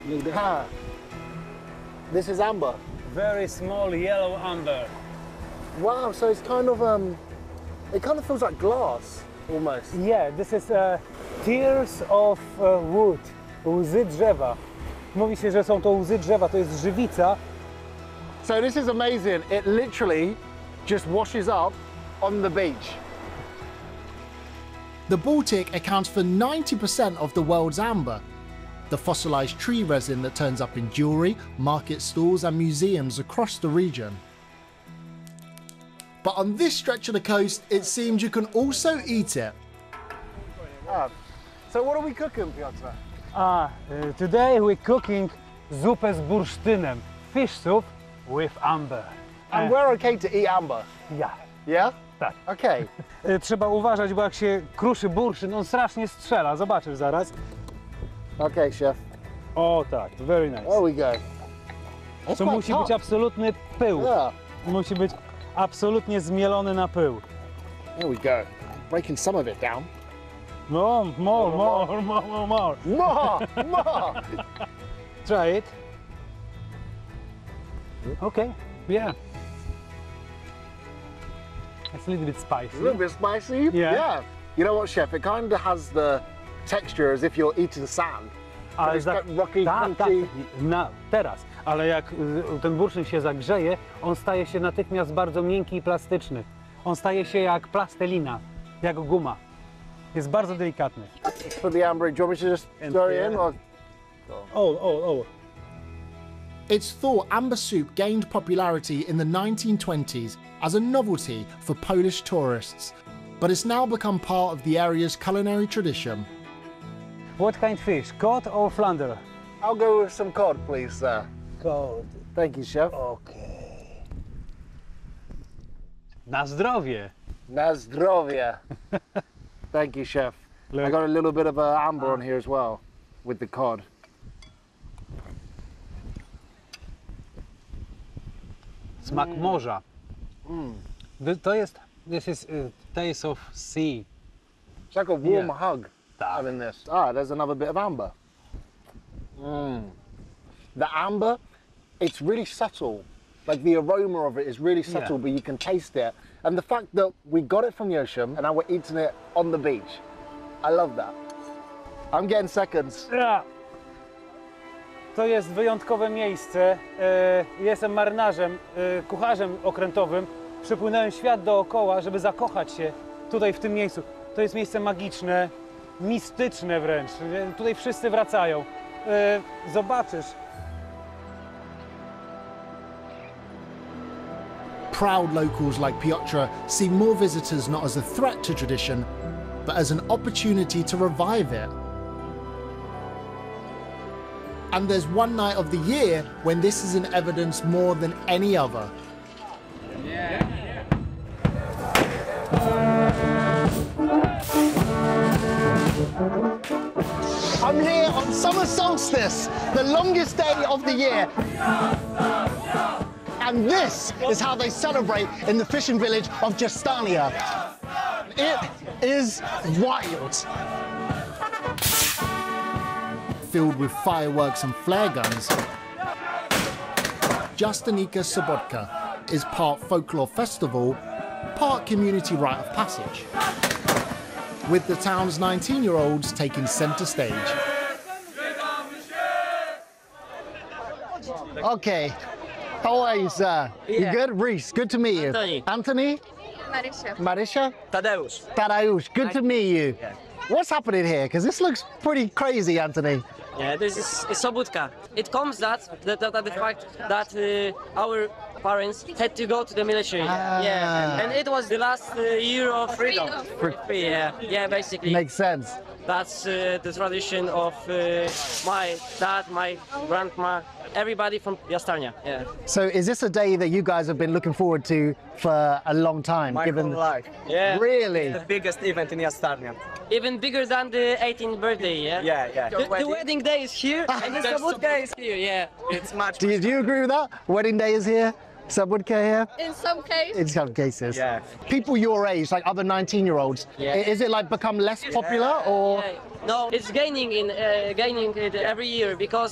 Ha. This is amber. Very small yellow amber. Wow, so it's kind of it kind of feels like glass almost. Yeah, this is tears of wood. Łzy drzewa. Mówi się, że są to łzy drzewa, to jest żywica. So this is amazing. It literally just washes up on the beach. The Baltic accounts for 90% of the world's amber, the fossilized tree resin that turns up in jewelry, market stalls and museums across the region. But on this stretch of the coast, it seems you can also eat it. So what are we cooking, Piotr? Today we're cooking zupę z bursztynem, fish soup with amber. And we're okay to eat amber? Yeah. Yeah? Tak. Okay. Trzeba uważać, bo jak się kruszy bursztyn, on strasznie strzela. Zobaczysz zaraz. Okay, chef. O tak, very nice. There we go. It's To quite musi tough. być absolutny pył. Yeah. Musi być absolutnie zmielony na pył. There we go. Breaking some of it down. No, more. More! More! Try it. Okay, yeah. It's a little bit spicy. A little bit spicy. Yeah. You know what, chef? It kind of has the texture as if you're eating sand. Ale It's got rocky, tak, crunchy. teraz. Ale jak ten bursztyn się zagrzeje, on staje się natychmiast bardzo miękki i plastyczny. On staje się jak plastelina, jak guma. Jest bardzo delikatny. Put the amber in. Do you want me to just throw it in? Or? Oh. It's thought amber soup gained popularity in the 1920s as a novelty for Polish tourists, but it's now become part of the area's culinary tradition. What kind of fish? Cod or flounder? I'll go with some cod, please, sir. Cod. Thank you, chef. Okay. Na zdrowie. Na zdrowie. Thank you, chef. Look. I got a little bit of amber on here as well with the cod. Smak morza. This is taste of sea. It's like a warm Yeah. hug having this. There's another bit of amber. The amber, it's really subtle. Like the aroma of it is really subtle, but you can taste it. And the fact that we got it from the ocean and now we're eating it on the beach, I love that. I'm getting seconds. Yeah. To jest wyjątkowe miejsce. Jestem marynarzem, kucharzem okrętowym. Przepłynąłem świat dookoła, żeby zakochać się tutaj w tym miejscu. To jest miejsce magiczne, mistyczne wręcz. Tutaj wszyscy wracają. Zobaczysz. Proud locals like Piotr see more visitors not as a threat to tradition, but as an opportunity to revive it. And there's one night of the year when this is in evidence more than any other. I'm here on summer solstice, the longest day of the year. And this is how they celebrate in the fishing village of Justania. It is wild. Filled with fireworks and flare guns, Justanica Sobodka is part folklore festival, part community rite of passage, with the town's 19-year-olds taking centre stage. Okay, how are you, sir? You Yeah. good? Reese, good to meet you. Anthony. Anthony? Marysia. Marisha? Tadeusz. Tadeusz, good to meet you. Yeah. What's happening here? Because this looks pretty crazy, Anthony. Yeah, this is Sobótka. It comes that the fact that our parents had to go to the military. Yeah, and it was the last year of freedom. Free, yeah, basically. Makes sense. That's the tradition of my dad, my grandma, everybody from Jastarnia. Yeah. So is this a day that you guys have been looking forward to for a long time? My whole life. Yeah. Really? The biggest event in Jastarnia. Even bigger than the 18th birthday. Yeah. Yeah. The wedding day is here, and the Sobótka is here. Yeah. It's much. Do you agree with that? Wedding day is here? Sobótka here? In some cases. In some cases. Yeah. People your age, like other 19-year-olds, Yeah. is it like become less popular or? No, it's gaining every year because